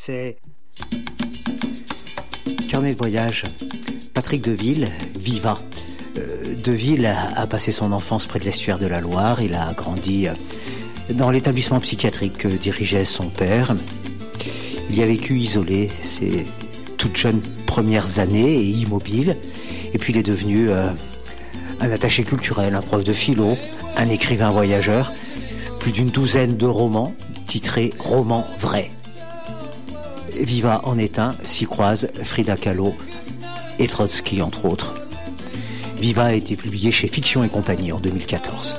C'est carnet de voyage. Patrick Deville, Viva. Deville a passé son enfance près de l'estuaire de la Loire. Il a grandi dans l'établissement psychiatrique que dirigeait son père. Il y a vécu isolé ses toutes jeunes premières années et immobile. Et puis il est devenu un attaché culturel, un prof de philo, un écrivain voyageur. Plus d'une douzaine de romans, titrés « Romans vrais ». Viva en est un, s'y croisent Frida Kahlo et Trotsky, entre autres. Viva a été publié chez Fiction et Compagnie en 2014.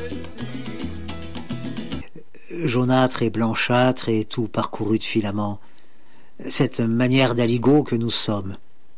Jaunâtre et blanchâtre et tout parcouru de filaments, cette manière d'aligot que nous sommes.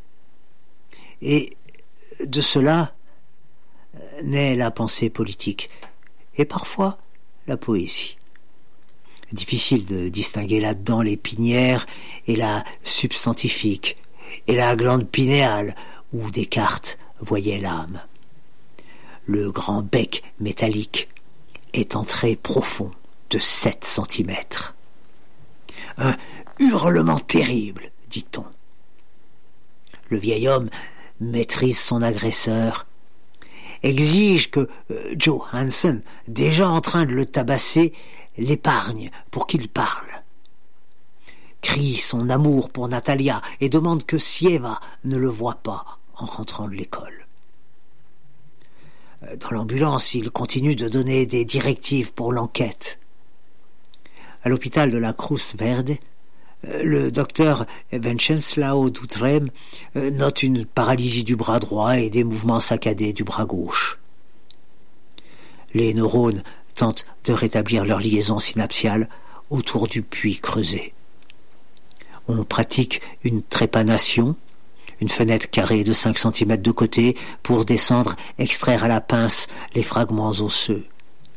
Et de cela naît la pensée politique, et parfois la poésie. Difficile de distinguer là-dedans les pinières et la substantifique, et la glande pinéale, où Descartes voyait l'âme. Le grand bec métallique est entré profond de 7 centimètres. Un hurlement terrible, dit-on. Le vieil homme maîtrise son agresseur, exige que Joe Hansen, déjà en train de le tabasser, l'épargne pour qu'il parle. Crie son amour pour Natalia et demande que Sieva ne le voie pas en rentrant de l'école. Dans l'ambulance, il continue de donner des directives pour l'enquête. À l'hôpital de la Cruz Verde, le docteur Wenceslao Dutrem note une paralysie du bras droit et des mouvements saccadés du bras gauche. Les neurones tentent de rétablir leur liaison synaptiale autour du puits creusé. On pratique une trépanation, une fenêtre carrée de 5 cm de côté pour descendre, extraire à la pince les fragments osseux.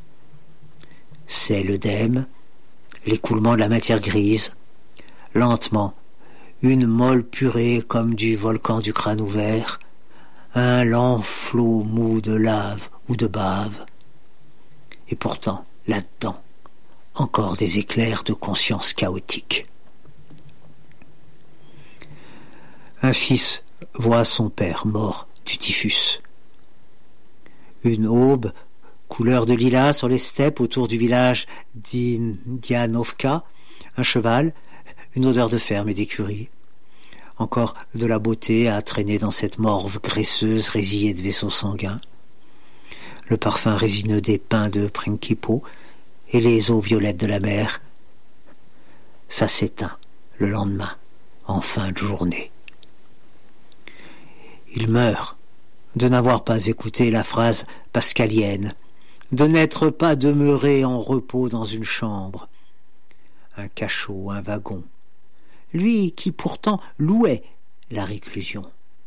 C'est l'œdème, l'écoulement de la matière grise. Lentement, une molle purée comme du volcan du crâne ouvert, un lent flot mou de lave ou de bave. Et pourtant, là-dedans, encore des éclairs de conscience chaotique. Un fils voit son père mort du typhus. Une aube, couleur de lilas sur les steppes autour du village d'Indianovka, un cheval, une odeur de ferme et d'écurie. Encore de la beauté à traîner dans cette morve graisseuse résillée de vaisseaux sanguins. Le parfum résineux des pins de Principo et les eaux violettes de la mer. Ça s'éteint le lendemain, en fin de journée. Il meurt de n'avoir pas écouté la phrase pascalienne, de n'être pas demeuré en repos dans une chambre, un cachot, un wagon, lui qui pourtant louait la réclusion.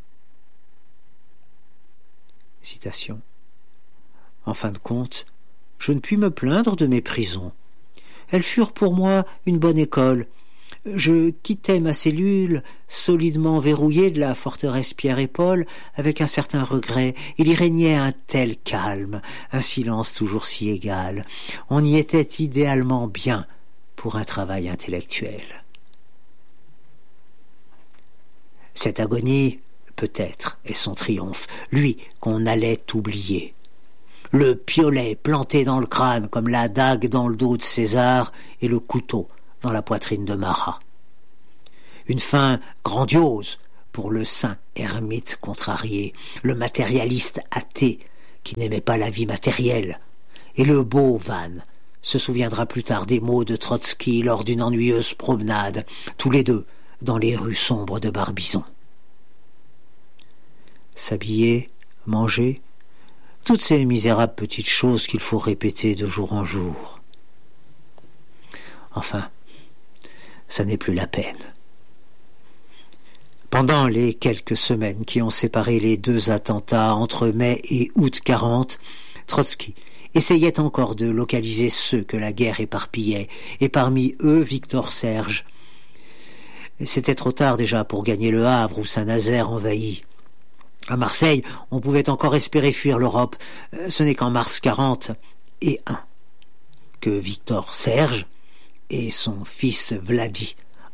Citation. En fin de compte, je ne puis me plaindre de mes prisons. Elles furent pour moi une bonne école. Je quittais ma cellule, solidement verrouillée de la forteresse Pierre et Paul, avec un certain regret. Il y régnait un tel calme, un silence toujours si égal. On y était idéalement bien pour un travail intellectuel. Cette agonie, peut-être, est son triomphe, lui qu'on allait oublier. Le piolet planté dans le crâne comme la dague dans le dos de César et le couteau dans la poitrine de Marat. Une fin grandiose pour le saint ermite contrarié, le matérialiste athée qui n'aimait pas la vie matérielle, et le beau Van se souviendra plus tard des mots de Trotsky lors d'une ennuyeuse promenade, tous les deux dans les rues sombres de Barbizon. S'habiller, manger, toutes ces misérables petites choses qu'il faut répéter de jour en jour. Enfin, ça n'est plus la peine. Pendant les quelques semaines qui ont séparé les 2 attentats entre mai et août 40, Trotsky essayait encore de localiser ceux que la guerre éparpillait, et parmi eux Victor Serge. C'était trop tard déjà pour gagner le Havre où Saint-Nazaire envahit. À Marseille, on pouvait encore espérer fuir l'Europe. Ce n'est qu'en mars 40 et 1 que Victor Serge et son fils Vladi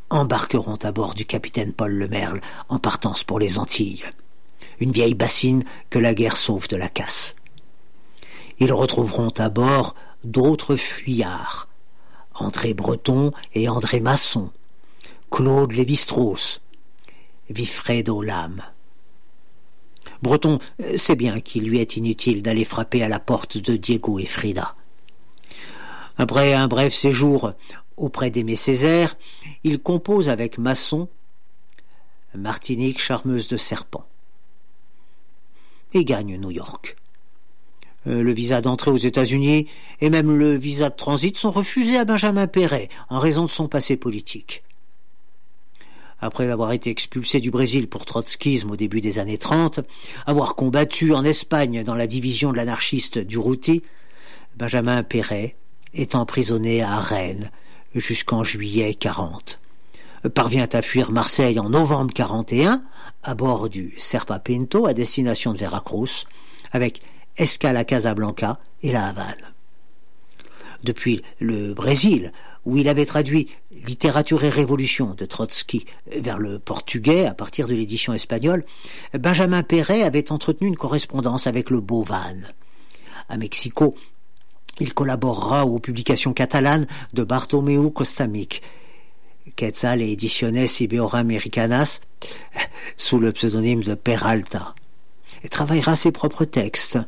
embarqueront à bord du capitaine Paul Le Merle en partance pour les Antilles, une vieille bassine que la guerre sauve de la casse. Ils retrouveront à bord d'autres fuyards, André Breton et André Masson, Claude Lévi-Strauss, Wilfredo Lam. Breton sait bien qu'il lui est inutile d'aller frapper à la porte de Diego et Frida. Après un bref séjour auprès d'Aimé Césaire, il compose avec Masson Martinique charmeuse de serpents et gagne New York. Le visa d'entrée aux États-Unis et même le visa de transit sont refusés à Benjamin Péret en raison de son passé politique. Après avoir été expulsé du Brésil pour trotskisme au début des années 30, avoir combattu en Espagne dans la division de l'anarchiste Durruti, Benjamin Péret est emprisonné à Rennes jusqu'en juillet 40. Parvient à fuir Marseille en novembre 41 à bord du Serpa Pinto à destination de Veracruz avec escale à Casablanca et La Havane. Depuis le Brésil, où il avait traduit Littérature et Révolution de Trotsky vers le portugais à partir de l'édition espagnole, Benjamin Péret avait entretenu une correspondance avec le Bovan. À Mexico, il collaborera aux publications catalanes de Bartomeu Costamic, Quetzal et Ediciones Iberoamericanas, sous le pseudonyme de Peralta, et travaillera ses propres textes.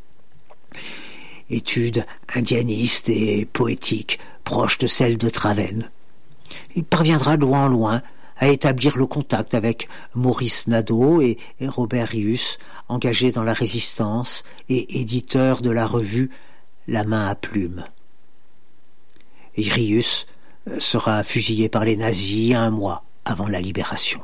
Études indianistes et poétiques, proches de celles de Travène. Il parviendra de loin en loin à établir le contact avec Maurice Nadeau et Robert Rius, engagés dans la résistance et éditeurs de la revue La Main à Plume. Et Rius sera fusillé par les nazis un mois avant la libération.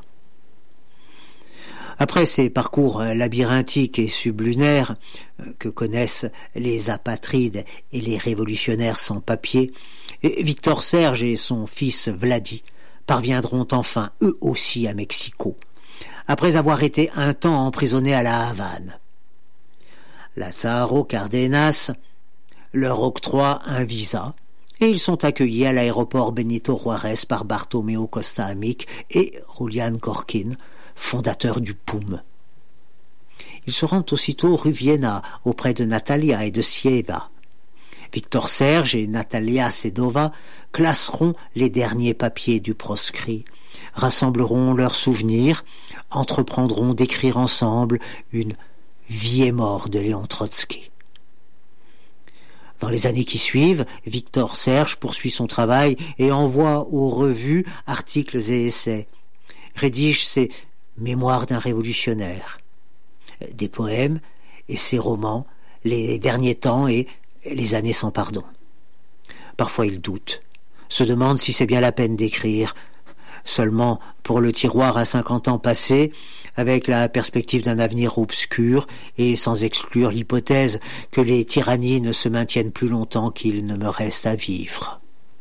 Après ces parcours labyrinthiques et sublunaires que connaissent les apatrides et les révolutionnaires sans papier, Victor Serge et son fils Vladi parviendront enfin eux aussi à Mexico, après avoir été un temps emprisonnés à La Havane. Lázaro Cárdenas leur octroie un visa et ils sont accueillis à l'aéroport Benito Juárez par Bartomeu Costa Amic et Julián Gorkin, fondateur du POUM. Ils se rendent aussitôt rue Vienna auprès de Natalia et de Sieva. Victor Serge et Natalia Sedova classeront les derniers papiers du proscrit, rassembleront leurs souvenirs, entreprendront d'écrire ensemble une vie et mort de Léon Trotsky. Dans les années qui suivent, Victor Serge poursuit son travail et envoie aux revues articles et essais, rédige ses Mémoires d'un révolutionnaire, des poèmes et ses romans, Les derniers temps et Les années sans pardon. Parfois il doute, se demande si c'est bien la peine d'écrire, seulement pour le tiroir à 50 ans passés, avec la perspective d'un avenir obscur et sans exclure l'hypothèse que les tyrannies ne se maintiennent plus longtemps qu'il ne me reste à vivre.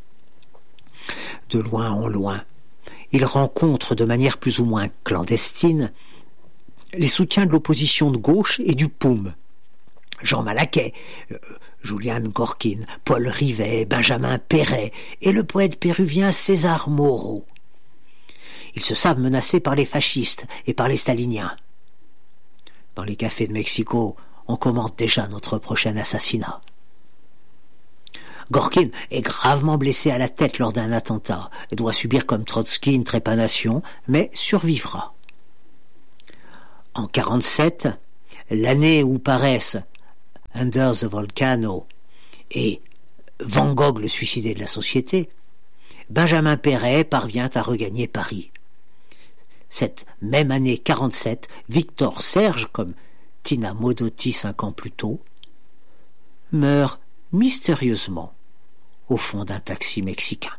De loin en loin, il rencontre de manière plus ou moins clandestine les soutiens de l'opposition de gauche et du POUM. Jean Malaquais, Julián Gorkin, Paul Rivet, Benjamin Péret et le poète péruvien César Moro. Ils se savent menacés par les fascistes et par les staliniens. Dans les cafés de Mexico, on commente déjà notre prochain assassinat. Gorkin est gravement blessé à la tête lors d'un attentat et doit subir comme Trotsky une trépanation, mais survivra. En 1947, l'année où paraissent Under the Volcano et Van Gogh, le suicidé de la société, Benjamin Péret parvient à regagner Paris. Cette même année 1947, Victor Serge, comme Tina Modotti 5 ans plus tôt, meurt mystérieusement au fond d'un taxi mexicain.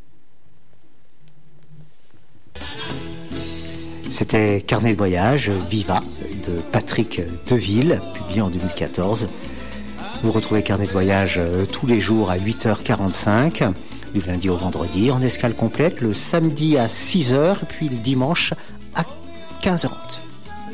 C'était Carnet de voyage, Viva, de Patrick Deville, publié en 2014. Vous retrouvez Carnet de voyage tous les jours à 8h45, du lundi au vendredi, en escale complète, le samedi à 6h, puis le dimanche à 15h30.